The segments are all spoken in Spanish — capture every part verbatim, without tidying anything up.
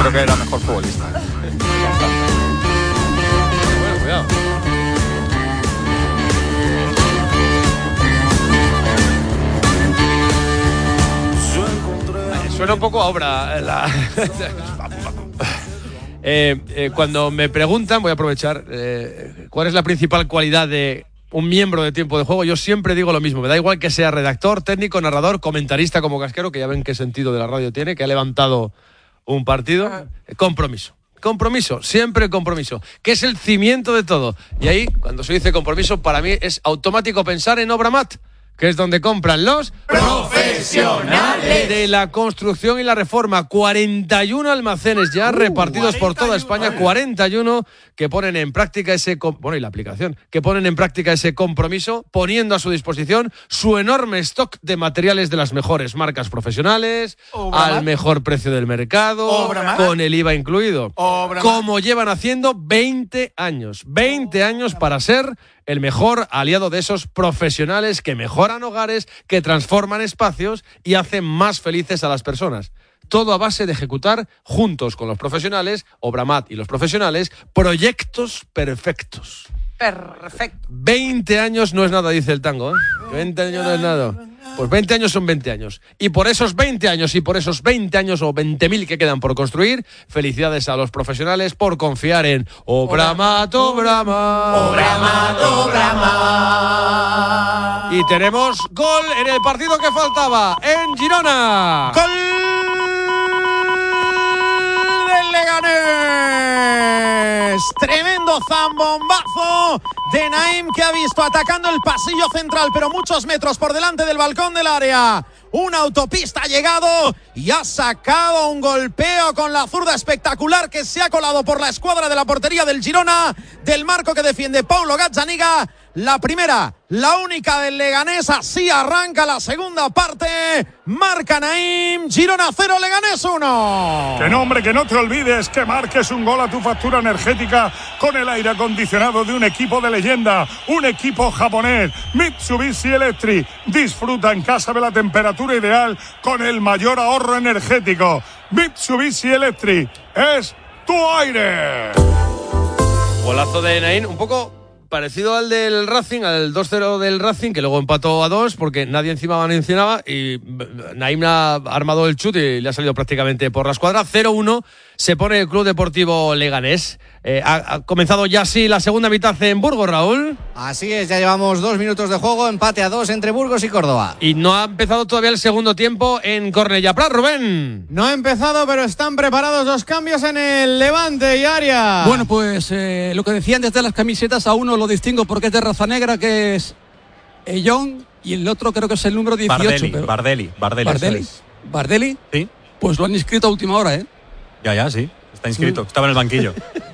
creo que era mejor futbolista. Bueno, cuidado. Suena un poco a obra. La... eh, eh, cuando me preguntan, voy a aprovechar, eh, ¿cuál es la principal cualidad de un miembro de Tiempo de Juego? Yo siempre digo lo mismo. Me da igual que sea redactor, técnico, narrador, comentarista como Casquero, que ya ven qué sentido de la radio tiene, que ha levantado un partido. Compromiso. Compromiso, siempre compromiso, que es el cimiento de todo. Y ahí, cuando se dice compromiso, para mí es automático pensar en Obramat, que es donde compran los profesionales de la construcción y la reforma. cuarenta y uno almacenes ya uh, repartidos por toda España, cuarenta y uno que ponen en práctica ese, bueno, y la aplicación, que ponen en práctica ese compromiso, poniendo a su disposición su enorme stock de materiales de las mejores marcas profesionales, al mejor precio del mercado, con el I V A incluido. Como llevan haciendo veinte años, veinte años para ser el mejor aliado de esos profesionales que mejoran hogares, que transforman espacios y hacen más felices a las personas. Todo a base de ejecutar, juntos con los profesionales, Obramat y los profesionales, proyectos perfectos. Perfecto. veinte años no es nada, dice el tango, ¿eh? veinte años no es nada. Pues veinte años son veinte años. Y por esos veinte años y por esos veinte años o veinte mil que quedan por construir, felicidades a los profesionales por confiar en Obramat, Obramat. Obramat, Obramat. Y tenemos gol en el partido que faltaba en Girona. ¡Gol del Leganés! Tremendo zambombazo de Naim, que ha visto atacando el pasillo central, pero muchos metros por delante del balcón del área. Una autopista ha llegado y ha sacado un golpeo con la zurda espectacular que se ha colado por la escuadra de la portería del Girona, del marco que defiende Paulo Gazzaniga. La primera, la única del Leganés. Así arranca la segunda parte. Marca Naim. Girona cero, Leganés uno. Que no, hombre, que no te olvides que marques un gol a tu factura energética con el aire acondicionado de un equipo de leyenda, un equipo japonés, Mitsubishi Electric. Disfruta en casa de la temperatura ideal con el mayor ahorro energético. Mitsubishi Electric es tu aire. Golazo de Naim, un poco parecido al del Racing, al dos cero del Racing, que luego empató a dos porque nadie encima mencionaba y Naim ha armado el chute y le ha salido prácticamente por la escuadra. cero uno se pone el Club Deportivo Leganés. Eh, ha, ha comenzado ya así la segunda mitad en Burgos, Raúl. Así es, ya llevamos dos minutos de juego, empate a dos entre Burgos y Córdoba. Y no ha empezado todavía el segundo tiempo en Cornellà Prat, Rubén. No ha empezado, pero están preparados los cambios en el Levante y área. Bueno, pues eh, lo que decían desde las camisetas, a uno lo distingo porque es de raza negra, que es Ellón, y el otro creo que es el número dieciocho. Bardelli, pero... Bardelli, Bardelli. Bardelli. ¿Bardelli? Sí. Pues lo han inscrito a última hora, ¿eh? Ya, ya, sí. Está inscrito. Sí. Estaba en el banquillo.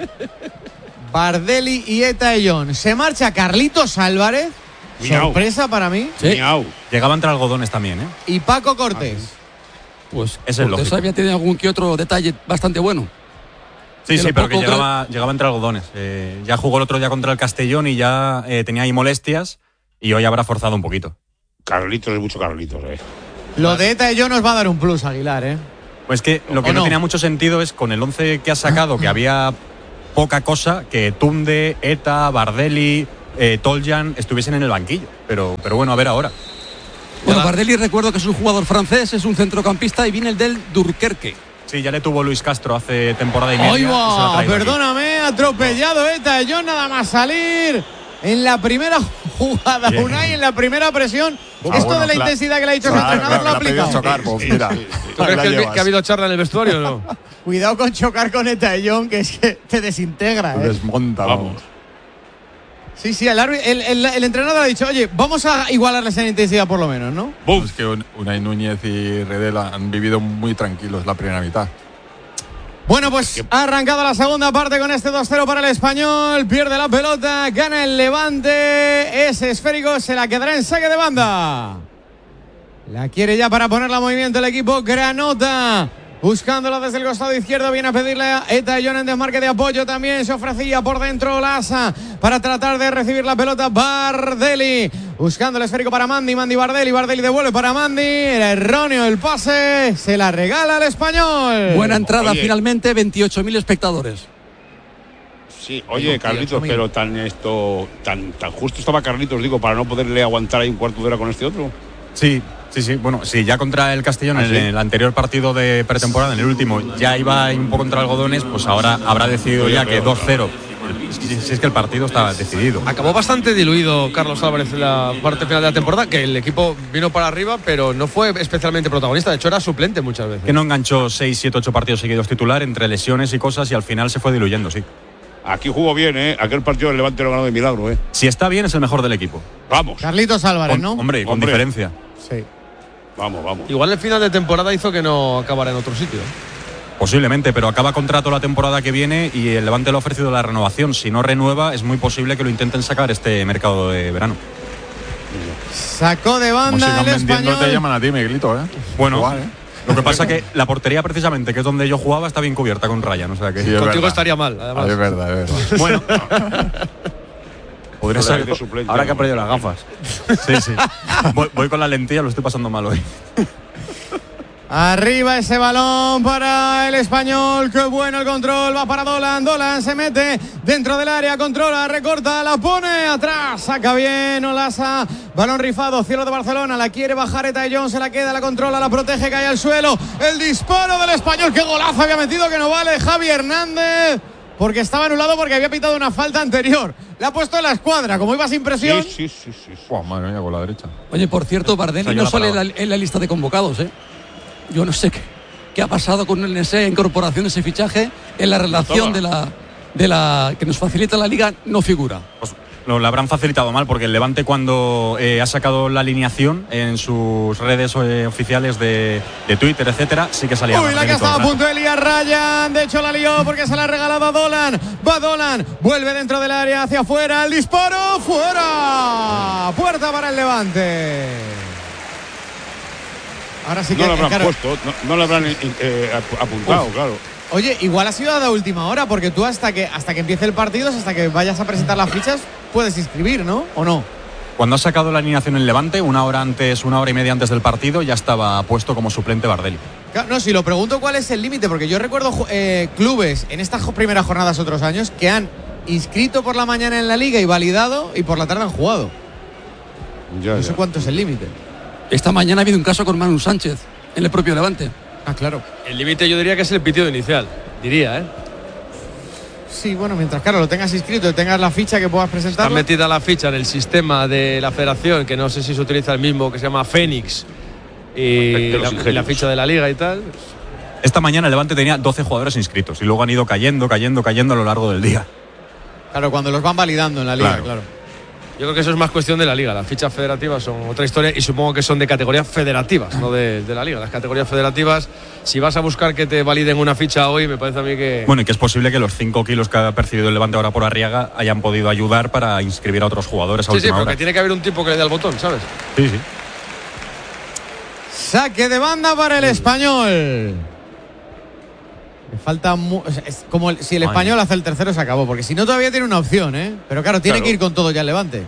Bardelli y Eta Ellón. Se marcha Carlitos Álvarez. Miau. Sorpresa para mí. Sí. Miau. Llegaba entre algodones también, ¿eh? Y Paco Cortés. Pues es el lógico. había tenido algún que otro detalle bastante bueno. Sí, sí, pero que llegaba, llegaba entre algodones. Eh, ya jugó el otro día contra el Castellón y ya eh, tenía ahí molestias y hoy habrá forzado un poquito. Carlitos, es mucho Carlitos, eh. Lo de Eta Ellón nos va a dar un plus, Aguilar, ¿eh? Pues que lo que no, no tenía mucho sentido es con el once que ha sacado, que había poca cosa, que Tunde, Eta, Bardelli, eh, Toljan estuviesen en el banquillo. Pero, pero bueno, a ver ahora. Bueno, Bardelli, recuerdo que es un jugador francés, es un centrocampista y viene el del Dunkerque. Sí, ya le tuvo Luis Castro hace temporada y media. ¡Ay, va! Perdóname, atropellado Eta Ellón, nada más salir en la primera jugada. Bien. Unai en la primera presión. Ah, Esto bueno, de la claro, intensidad que le ha dicho claro, su entrenador claro, lo ha aplicado. Chocar, pues, mira. ¿Tú crees que, el, que ha habido charla en el vestuario o no? Cuidado con chocar con Eta Ellón, que es que te desintegra. Te ¿eh? desmonta, vamos. Sí, sí, el, el, el, el entrenador ha dicho, oye, vamos a igualarles en intensidad por lo menos, ¿no? Buf. Es que Unai Núñez y Redel han vivido muy tranquilos la primera mitad. Bueno, pues ha arrancado la segunda parte con este dos cero para el Español. Pierde la pelota, gana el Levante. Es esférico, se la quedará en saque de banda. La quiere ya para ponerla en movimiento el equipo Granota. buscándolo desde el costado izquierdo, viene a pedirle a Eta John en desmarque de apoyo, también se ofrecía por dentro Olasa para tratar de recibir la pelota. Bardelli buscando el esférico para Mandy, Mandy Bardelli, Bardelli devuelve para Mandy, era erróneo el pase, se la regala al Español. Buena entrada. Oye. Finalmente, veintiocho mil espectadores. Sí, oye, Carlitos, pero tan esto tan tan justo estaba Carlitos, digo, para no poderle aguantar ahí un cuarto de hora con este otro. Sí, sí, sí. Bueno, sí, ya contra el Castellón, ¿Ah, en sí? el anterior partido de pretemporada, en el último, ya iba un poco contra algodones, pues ahora habrá decidido ya que dos cero. Si es que el partido estaba decidido. Acabó bastante diluido Carlos Álvarez en la parte final de la temporada, que el equipo vino para arriba, pero no fue especialmente protagonista. De hecho, era suplente muchas veces. Que no enganchó seis, siete, ocho partidos seguidos titular entre lesiones y cosas y al final se fue diluyendo, sí. Aquí jugó bien, ¿eh? Aquel partido del Levante lo ganó de milagro, ¿eh? Si está bien, es el mejor del equipo. Vamos. Carlitos Álvarez, ¿no? Hombre, con Hombre. diferencia. Sí. Vamos, vamos. Igual el final de temporada hizo que no acabara en otro sitio. Posiblemente, pero acaba contrato la temporada que viene y el Levante le ha ofrecido la renovación. Si no renueva, es muy posible que lo intenten sacar este mercado de verano. Sacó de Como banda sigan el vendiendo, Español. te llaman a ti, Miguelito, ¿eh? Bueno, Igual, ¿eh? lo que pasa que la portería precisamente, que es donde yo jugaba, está bien cubierta con Ryan. O sea que Sí, es Contigo verdad. estaría mal, además. Ah, es verdad, es verdad. bueno, podría ser. De suplente, Ahora que ha ¿no? perdido las gafas. Sí, sí. Voy, voy con la lentilla, lo estoy pasando mal hoy. Arriba ese balón para el Español. Qué bueno el control. Va para Dolan. Dolan se mete dentro del área. Controla, recorta, la pone atrás. Saca bien Olasa. Balón rifado. Cielo de Barcelona. La quiere bajar Eta John. Se la queda, la controla, la protege. Cae al suelo. El disparo del Español. Qué golazo había metido, que no vale. Javi Hernández. Porque estaba anulado porque había pitado una falta anterior. Le ha puesto en la escuadra. Como iba sin presión. Sí, sí, sí, sí, sí. Buah, madre mía, con la derecha. Oye, por cierto, Bardelli Soy yo no la sale en la, palabra. en la lista de convocados, ¿eh? Yo no sé qué, qué ha pasado con el N S E, incorporación de ese fichaje en la relación de la, de la que nos facilita la liga, no figura. Pues lo, lo habrán facilitado mal porque el Levante, cuando eh, ha sacado la alineación en sus redes eh, oficiales de, de Twitter, etcétera, sí que salía. Uy, la que estaba a punto de liar Ryan. De hecho, la lió porque se la ha regalado a Dolan. Va Dolan, vuelve dentro del área, hacia afuera. El disparo, fuera. Puerta para el Levante. Ahora sí que No lo habrán claro. puesto, no, no lo habrán eh, ap- apuntado, Uf. claro. Oye, igual ha sido a la última hora, porque tú hasta que hasta que empiece el partido, hasta que vayas a presentar las fichas, puedes inscribir, ¿no? ¿O no? Cuando ha sacado la alineación en Levante, una hora antes, una hora y media antes del partido, ya estaba puesto como suplente Bardelli. Claro, no, si lo pregunto cuál es el límite, porque yo recuerdo eh, clubes en estas jo- primeras jornadas otros años que han inscrito por la mañana en la liga y validado y por la tarde han jugado. Ya, No sé ya. cuánto es el límite. Esta mañana ha habido un caso con Manu Sánchez en el propio Levante. Ah, claro. El límite yo diría que es el pitido inicial. Diría, ¿eh? Sí, bueno, mientras, claro, lo tengas inscrito y tengas la ficha que puedas Está presentar. metida la ficha en el sistema de la federación, que no sé si se utiliza el mismo, que se llama Fénix. Y De los la, y la ingenios. ficha de la liga y tal. Esta mañana el Levante tenía doce jugadores inscritos y luego han ido cayendo, cayendo, cayendo a lo largo del día. Claro, cuando los van validando en la liga, Claro. claro. Yo creo que eso es más cuestión de la liga. Las fichas federativas son otra historia y supongo que son de categorías federativas, no de, de la liga. Las categorías federativas, si vas a buscar que te validen una ficha hoy, me parece a mí que… Bueno, y que es posible que los cinco kilos que ha percibido el Levante ahora por Arriaga hayan podido ayudar para inscribir a otros jugadores a sí, sí, última pero hora. que tiene que haber un tipo que le dé al botón, ¿sabes? Sí, sí. Saque de banda para el Español. Le falta mu- es como el- si el Ay. Español hace el tercero se acabó, porque si no todavía tiene una opción, ¿eh? Pero claro, tiene Claro. que ir con todo ya el Levante.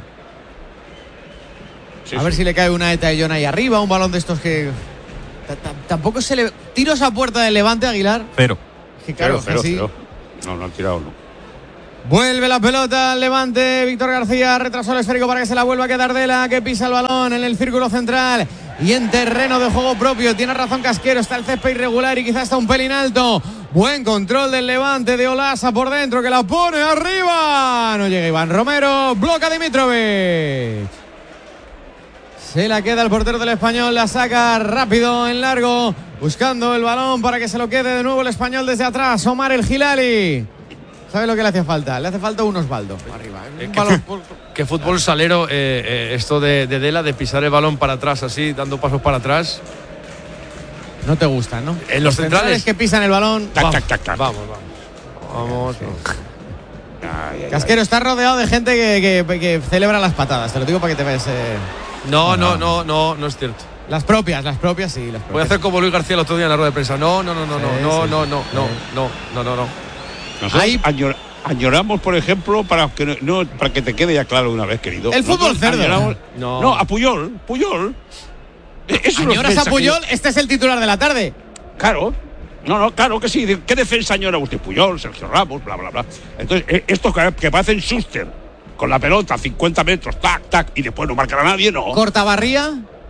Sí, a ver sí. si le cae una Eta y John ahí arriba, un balón de estos que ta- ta- tampoco se le tiros a puerta del Levante, Aguilar. Cero. Que claro, Cero, cero, así- cero. No, no han tirado, no. Vuelve la pelota al Levante. Víctor García retrasó el esférico para que se la vuelva a quedar Dela, que pisa el balón en el círculo central y en terreno de juego propio. Tiene razón Casquero, está el césped irregular y quizás está un pelín alto. Buen control del Levante de Olasa por dentro, que la pone arriba. No llega Iván Romero, bloca Dimitrovic. Se la queda el portero del Español, la saca rápido en largo, buscando el balón para que se lo quede de nuevo el Español desde atrás. Omar el Gilali. ¿Sabe lo que le hace falta? Le hace falta un Osvaldo arriba. ¿eh? Un ¿Qué, balón fu- por- qué fútbol salero eh, eh, esto de, de Dela, de pisar el balón para atrás así, dando pasos para atrás. No te gusta, ¿no? En los centrales. que pisan el balón. Tac, Vamos, tac, tac, tac. Vamos, vamos. Vamos, vamos. Ay, ay, Casquero está rodeado de gente que, que- que celebra las patadas. Te lo digo para que te veas. eh. No, no, no, no, no es cierto. Las propias, las propias sí. Las propias. Voy a hacer como Luis García el otro día en la rueda de prensa. No, no, no, no, Sí, no, sí, no, sí. no, no, no, no, no, no. Nosotros Hay- añor- añoramos, por ejemplo, para que no, no- para que te quede ya claro de una vez, querido. El fútbol Nosotros cerdo. añoramos- No. no, a Puyol, Puyol. Eh, Es una ¿Añoras defensa a que Puyol? yo- Este es el titular de la tarde. Claro. No, no, claro que sí. ¿Qué defensa añora usted? Puyol, Sergio Ramos, bla, bla, bla. Entonces, eh, estos que, que parecen Schuster, con la pelota, cincuenta metros, tac, tac, y después no marcan a nadie, no. Cortabarría.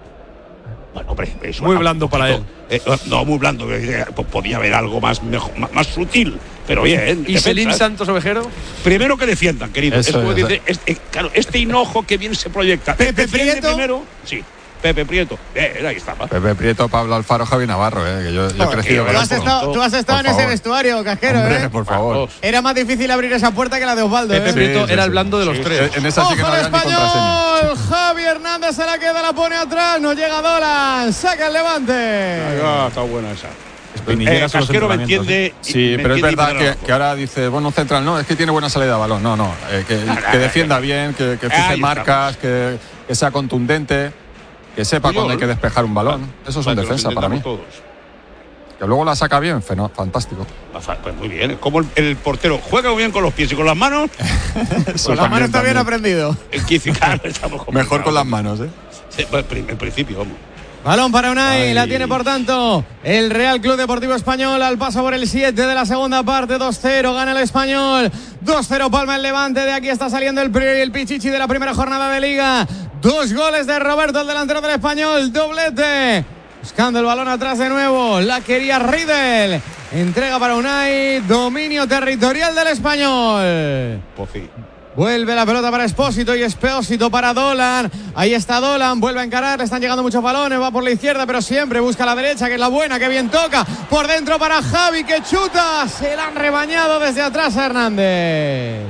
Bueno, hombre, eso Muy ah, blando un para poquito, eh, no, muy blando. eh, pues podía haber algo más, mejor, más, más sutil, pero bien. ¿Y Celín defensas. Santos Ovejero? Primero que defiendan, querido. Eso Es como es, dice, eh. es- eh, claro, este hinojo que bien se proyecta. Pepe Defiende Prieto. primero, sí. Pepe Prieto. Eh, ahí estaba. Pepe Prieto, Pablo Alfaro, Javi Navarro, eh, que yo, yo he Joder, crecido tío, Tú con has eso. estado, tú has estado Por en ese favor. vestuario, Casquero, Hombre, ¿eh? por favor. Vamos. Era más difícil abrir esa puerta que la de Osvaldo, Pepe ¿eh? Prieto sí, era sí. el blando de los Sí, tres. En esa sí que no ¡Ojo el había ni contraseña. español! Javi Hernández se la queda, la pone atrás. No llega Dolan. Saca el Levante. Ah, está buena esa. Espinilleras Eh, a los Casquero me entrenamientos, ¿eh? entiende. Sí, me pero es entiende y verdad me que, da que ahora dice, bueno, central, no, es que tiene buena salida de balón. No, no, eh, que, que defienda bien, que, que Ahí fije estamos. marcas, que, que sea contundente, que sepa Puyol. cuándo hay que despejar un balón. Eso es un Para que los defensa para mí. entendamos todos. Que luego la saca bien, feno- fantástico. Pues muy bien. Como el, el portero juega muy bien con los pies y con las manos. Con la mano está bien aprendido. El quince, claro, estamos Mejor con las manos, ¿eh? Sí, pues, prim- en principio, vamos. Balón para Unai, Ay. la tiene por tanto el Real Club Deportivo Español al paso por el siete de la segunda parte, dos cero, gana el Español, dos cero palma el Levante, de aquí está saliendo el, pri- el Pichichi de la primera jornada de Liga, dos goles de Roberto, el delantero del Español, doblete, buscando el balón atrás de nuevo, la quería Riedel, entrega para Unai, dominio territorial del Español. Pues sí. Vuelve la pelota para Espósito y Espósito para Dolan. Ahí está Dolan, vuelve a encarar, le están llegando muchos balones, va por la izquierda, pero siempre busca la derecha, que es la buena, que bien toca. Por dentro para Javi, que chuta. Se la han rebañado desde atrás a Hernández.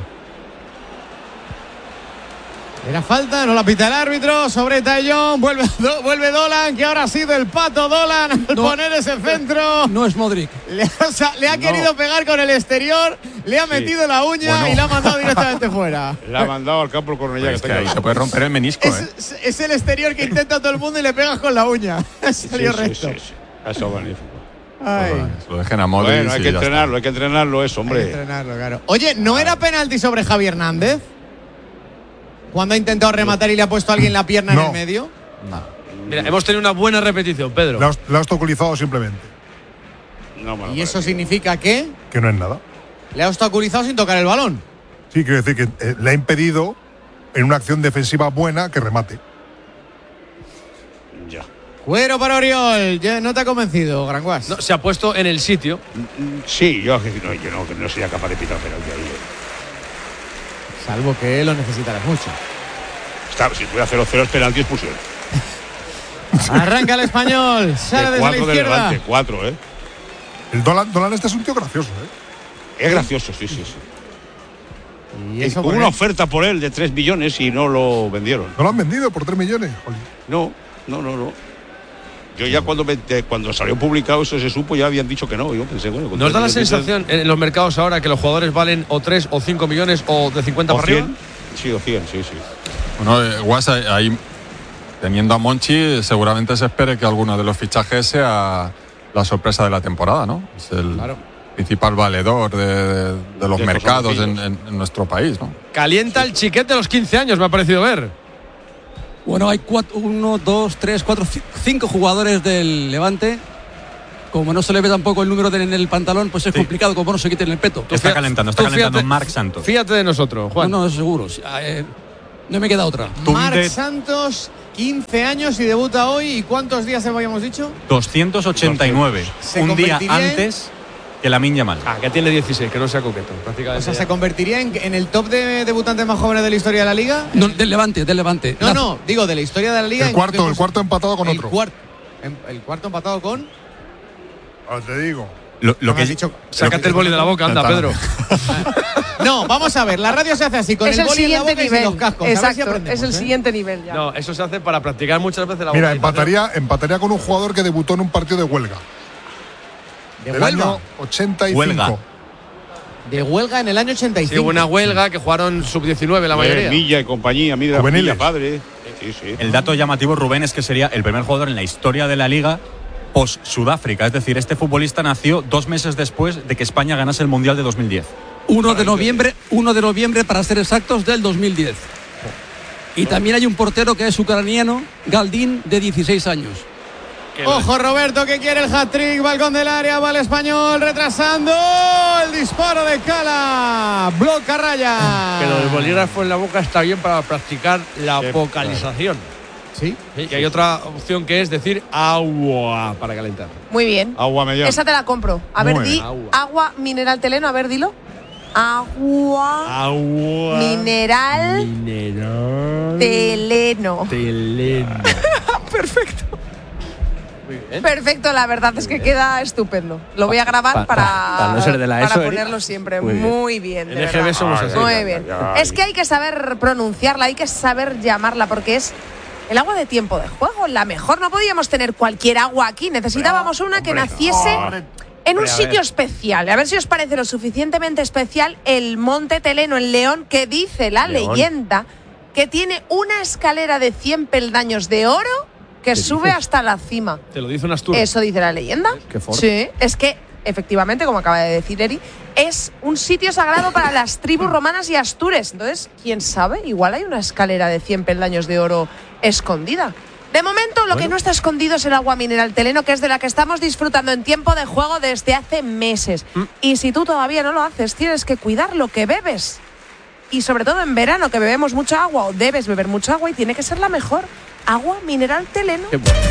Era falta, no la pita el árbitro sobre Tallón. Vuelve, do, vuelve Dolan, que ahora ha sido el pato Dolan al No. poner ese centro. No es Modric. Le ha, sa- le ha No. querido pegar con el exterior, le ha metido la uña Bueno. y la ha mandado directamente fuera. Le ha mandado al campo el Cornellá. Pues que que está ahí claro. se puede romper el menisco, Es, ¿eh? es- es el exterior que intenta todo el mundo y le pegas con la uña. Sí, Salió sí, recto. sí, sí. Eso es magnífico. Ay, Pues, lo dejen a Modric. Bueno, hay y que ya está. entrenarlo, hay que entrenarlo eso, hay que hombre. entrenarlo, claro. Oye, ¿no era penalti sobre Javi Hernández? Cuando ha intentado rematar y le ha puesto a alguien la pierna en No. el medio. Mira, hemos tenido una buena repetición, Pedro. La has, la has obstaculizado simplemente, No, me lo Y eso parecido. significa que que no es nada. le ha obstaculizado sin tocar el balón. Sí, quiero decir que eh, le ha impedido en una acción defensiva buena que remate. Ya. Cuero para Oriol. Ya no te ha convencido, Granguas. No, se ha puesto en el sitio. Sí, yo, no, yo no, que no sería capaz de pitar penalti ahí. eh. Salvo que lo necesitarás mucho. Está, si tuviera cero cero es penalti expulsión. Arranca el Español. Sale De desde la cuatro de izquierda. Levante, cuatro, ¿eh? El Dolan, Dolan este es un tío gracioso, ¿eh? Es gracioso, sí, sí, sí. Y eso Hubo por una qué? oferta por él de tres millones y no lo vendieron. No lo han vendido por tres millones. Jolín. No, no, no, no. Yo ya cuando, me- de- cuando salió publicado eso se supo, ya habían dicho que no. Yo pensé, bueno, con ¿Nos tres da la millones sensación en los mercados ahora que los jugadores valen o tres o cinco millones o de cincuenta o para arriba? cien. Sí, o cien, sí, sí. Bueno, eh, Guas, ahí- ahí, teniendo a Monchi, seguramente se espere que alguno de los fichajes sea la sorpresa de la temporada, ¿no? Es el principal valedor de, de- de los De estos mercados en, amorcillos. en- en nuestro país, ¿no? Calienta el chiquete de los quince años, me ha parecido ver. Bueno, hay cuatro, uno, dos, tres, cuatro, ci- cinco jugadores del Levante. Como no se le ve tampoco el número de- en el pantalón, pues es Sí. complicado como no se quiten el peto. Tú Está fíjate- calentando, está tú calentando fíjate- Marc Santos. Fíjate de nosotros, Juan. No, no, eso seguro. Sí, eh, no me queda otra. Marc Tunde- Santos, quince años y debuta hoy. ¿Y cuántos días habíamos dicho? doscientos ochenta y nueve. Se Un día convertiría en- antes que Lamine Yamal. Ah, que tiene dieciséis, que no sea coqueto. O Prácticamente. sea, ya. ¿se convertiría en, en el top de debutantes más jóvenes de la historia de la Liga? No, del Levante, del Levante. No, La- no, digo de la historia de la Liga. El ¿en cuarto, qué el cuarto empatado con el otro. cuarto, en- el cuarto empatado con. Ahora te digo. Lo, lo No me que has dicho- Sácate el boli de la boca, anda, Pedro. No, vamos a ver, la radio se hace así, con es el el boli en la siguiente boca y sin nivel. los cascos. A ver si Exacto, aprendemos, es el ¿eh? siguiente nivel ya. No, eso se hace para practicar muchas veces la Mira, vocalización. empataría, empataría con un jugador que debutó en un partido de huelga. ¿De del Huelga? año ochenta y cinco. Huelga. De huelga en el año ochenta y Sí, cinco. hubo una huelga que jugaron sub diecinueve la mayoría. Eh, Milla y compañía, Mira, Juveniles. Milla padre. sí, sí. El dato llamativo, Rubén, es que sería el primer jugador en la historia de la Liga post-Sudáfrica. Es decir, este futbolista nació dos meses después de que España ganase el Mundial de dos mil diez. uno de noviembre, uno de noviembre para ser exactos, del dos mil diez. Y también hay un portero que es ucraniano, Galdín, de dieciséis años. Ojo Roberto que quiere el hat-trick, balcón del área, va el Español retrasando el disparo de Cala, bloca raya. Pero el bolígrafo en la boca está bien para practicar la sí, vocalización. ¿Sí? ¿Sí? Y hay otra opción que es decir agua para calentar. Muy bien. Agua mellón. Esa te la compro. A ver, di agua. agua mineral teleno, a ver, dilo. Agua, agua mineral, mineral teleno. Teleno. Perfecto. Muy bien. Perfecto, la verdad es que queda estupendo. Lo voy a grabar pa, para, pa, para, no ser de la para ESO, ponerlo siempre. Muy bien. Muy bien en E G B somos así. Muy bien. Es que hay que saber pronunciarla, hay que saber llamarla, porque es el agua de tiempo de juego, la mejor. No podíamos tener cualquier agua aquí. Necesitábamos una que naciese en un sitio especial. A ver si os parece lo suficientemente especial el Monte Teleno en León, que dice la León. leyenda que tiene una escalera de cien peldaños de oro que sube dices? hasta la cima. Te lo dice un asturiano. Eso dice la leyenda. Qué fuerte. Sí, es que efectivamente, como acaba de decir Eri, es un sitio sagrado para las tribus romanas y astures. Entonces, quién sabe, igual hay una escalera de cien peldaños de oro escondida. De momento, lo bueno. que no está escondido es el agua mineral teleno, que es de la que estamos disfrutando en tiempo de juego desde hace meses. Mm. Y si tú todavía no lo haces, tienes que cuidar lo que bebes. Y sobre todo en verano, que bebemos mucha agua, o debes beber mucha agua, y tiene que ser la mejor. Agua mineral teleno.